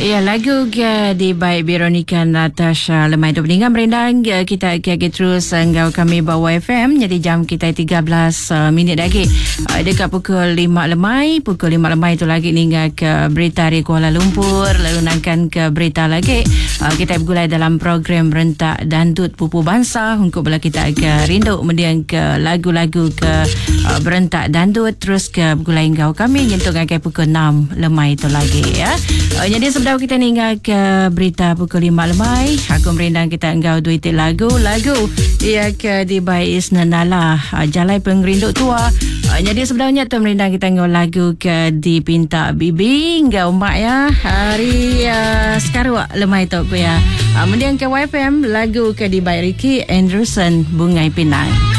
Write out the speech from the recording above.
Ya, lagu di baik Veronica Natasha lemai tu peninggal merendang kita akan terus ngau kami bawa FM jadi jam kita 13 minit lagi dekat pukul 5 lemai tu lagi hingga ke berita di Kuala Lumpur lalu nangkan ke berita lagi kita bergulai dalam program Rentak Dandut Pupu Bangsa untuk bila kita akan rindu mendiang ke lagu-lagu ke berentak dandut terus ke bergulai ngau kami nyentuh ke pukul 6 lemai tu lagi ya. Jadi sebelum kita ninggal ke berita pukul 5 lemai, aku merindang kita enggau dua itik lagu ia ke di baik Isnanala Jalai Pengerinduk Tua. Jadi sebelumnya tu merindang kita enggau lagu ke dipinta bibi enggau mak ya hari sekarang lemai tu aku ya. Mendiang ke YFM lagu ke di baik Ricky Anderson Bungai Pinang.